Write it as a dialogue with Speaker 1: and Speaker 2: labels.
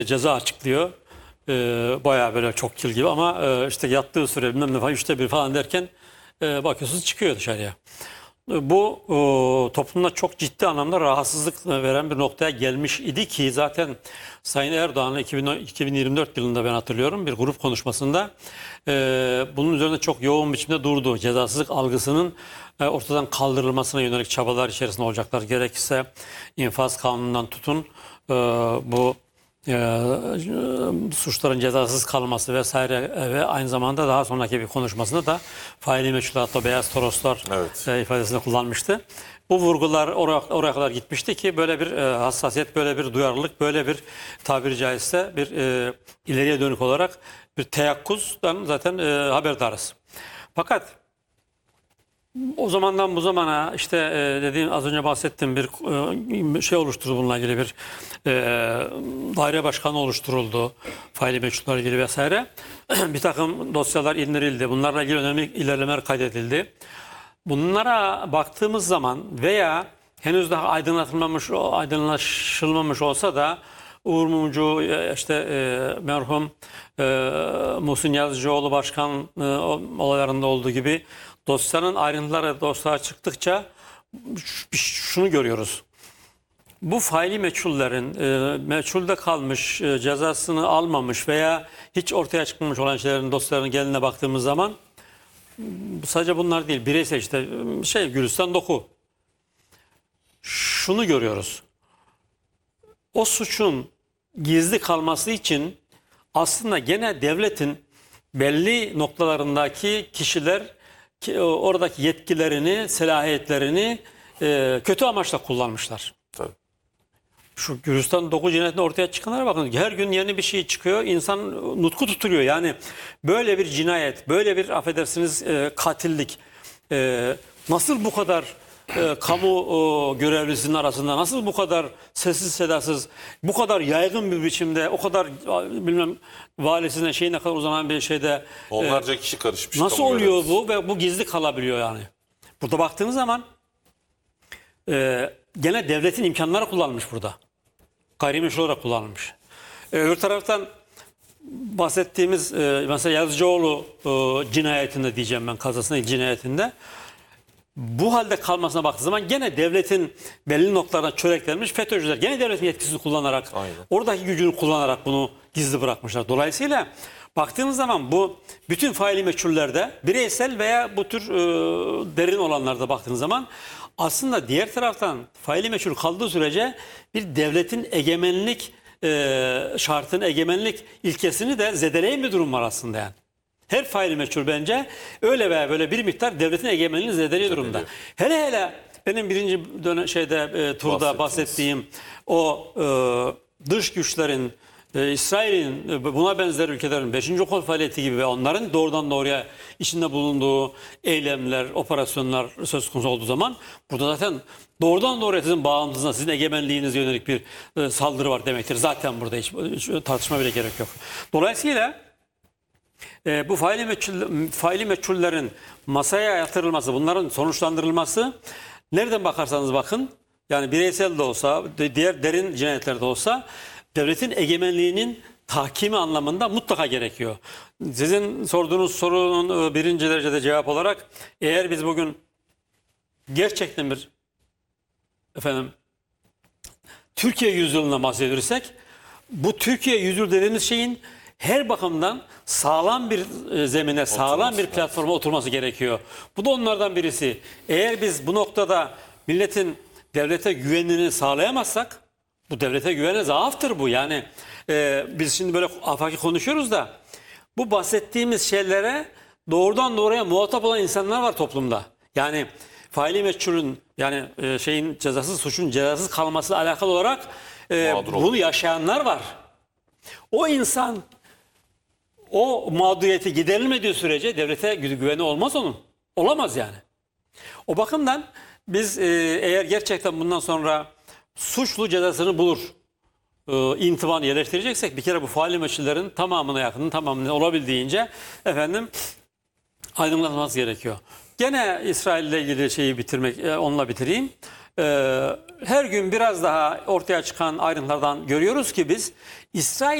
Speaker 1: ceza açıklıyor. Bayağı böyle çok yıl gibi ama işte yattığı süre bilmem ne falan 1/3 falan derken bakıyorsunuz çıkıyor dışarıya. Bu toplumda çok ciddi anlamda rahatsızlık veren bir noktaya gelmiş idi ki zaten Sayın Erdoğan 2024 yılında ben hatırlıyorum bir grup konuşmasında bunun üzerinde çok yoğun biçimde durdu. Cezasızlık algısının ortadan kaldırılmasına yönelik çabalar içerisinde olacaklar. Gerekirse infaz kanunundan tutun bu suçların cezasız kalması vesaire ve aynı zamanda daha sonraki bir konuşmasında da faili meçhulatta beyaz toroslar ifadesini kullanmıştı. Bu vurgular oraya kadar gitmişti ki böyle bir hassasiyet, böyle bir duyarlılık, böyle bir tabiri caizse bir ileriye dönük olarak bir teyakkuzdan zaten haberdarız. Fakat o zamandan bu zamana işte dediğim az önce bahsettiğim bir şey oluşturuldu bununla ilgili bir daire başkanı oluşturuldu. Faili meçhullarla ilgili vesaire. Bir takım dosyalar indirildi. Bunlarla ilgili önemli ilerlemeler kaydedildi. Bunlara baktığımız zaman veya henüz daha aydınlaşılmamış olsa da Uğur Mumcu işte merhum Muhsin Yazıcıoğlu başkan olaylarında olduğu gibi dosyanın ayrıntıları dosyaya çıktıkça şunu görüyoruz. Bu faili meçhullerin meçhulde kalmış, cezasını almamış veya hiç ortaya çıkmamış olan şeylerin dosyalarının geneline baktığımız zaman sadece bunlar değil, bireysel işte Gülistan Doku. Şunu görüyoruz. O suçun gizli kalması için aslında gene devletin belli noktalarındaki kişiler oradaki yetkilerini, selahiyetlerini kötü amaçla kullanmışlar.
Speaker 2: Tabii.
Speaker 1: Şu Gülistan Doku cinayetinde ortaya çıkanlara bakın. Her gün yeni bir şey çıkıyor. İnsan nutku tutuluyor. Yani böyle bir cinayet, böyle bir affedersiniz katillik nasıl bu kadar kamu görevlisinin arasında nasıl bu kadar sessiz sedasız, bu kadar yaygın bir biçimde, o kadar bilmem valisine şeyine kadar uzanan bir şeyde
Speaker 2: Onlarca kişi karışmış.
Speaker 1: nasıl oluyor bu ve bu gizli kalabiliyor yani. Burada baktığınız zaman gene devletin imkanları kullanılmış burada. Gayrimeşru olarak kullanılmış. Öbür taraftan bahsettiğimiz mesela Yazıcıoğlu cinayetinde diyeceğim ben kazasında cinayetinde bu halde kalmasına baktığı zaman gene devletin belli noktalarına çöreklenmiş FETÖ'cüler gene devletin yetkisini kullanarak oradaki gücünü kullanarak bunu gizli bırakmışlar. Dolayısıyla baktığınız zaman bu bütün faili meçhullerde bireysel veya bu tür derin olanlarda baktığınız zaman aslında diğer taraftan faili meçhul kaldığı sürece bir devletin egemenlik şartını, egemenlik ilkesini de zedeleyen bir durum var aslında yani. Her faili meçhul bence öyle veya böyle bir miktar devletin egemenliğini zedeliyor durumda. Hele hele benim birinci turda bahsettiğim o dış güçlerin, İsrail'in buna benzer ülkelerin 5. kol faaliyeti gibi ve onların doğrudan doğruya içinde bulunduğu eylemler, operasyonlar söz konusu olduğu zaman burada zaten doğrudan doğruya sizin bağımsızlığına, sizin egemenliğinize yönelik bir saldırı var demektir. Zaten burada hiç tartışma bile gerek yok. Dolayısıyla bu faili meçhullerin masaya yatırılması, bunların sonuçlandırılması nereden bakarsanız bakın yani bireysel de olsa, diğer derin cinayetlerde olsa devletin egemenliğinin tahkimi anlamında mutlaka gerekiyor. Sizin sorduğunuz sorunun birinci derecede cevap olarak eğer biz bugün gerçekten bir Türkiye yüzyılına bahsediyorsak bu Türkiye yüzyılı dediğimiz şeyin her bakımdan sağlam bir zemine, sağlam bir platforma oturması gerekiyor. Bu da onlardan birisi. Eğer biz bu noktada milletin devlete güvenini sağlayamazsak, bu devlete güvene zaaftır bu. Yani biz şimdi böyle afaki konuşuyoruz da bu bahsettiğimiz şeylere doğrudan doğruya muhatap olan insanlar var toplumda. Yani faili meçhulün yani suçun cezasız kalmasıyla alakalı olarak bunu yaşayanlar var. O insan o mağduriyeti giderilmediği sürece devlete güveni olmaz onun. Olamaz yani. O bakımdan biz eğer gerçekten bundan sonra suçlu cezasını bulur intibanı yerleştireceksek bir kere bu faili meçhullerin tamamına yakın, tamamına olabildiğince aydınlatılması gerekiyor. Gene İsrail ile ilgili şeyi bitirmek, onunla bitireyim. her gün biraz daha ortaya çıkan ayrıntılardan görüyoruz ki biz İsrail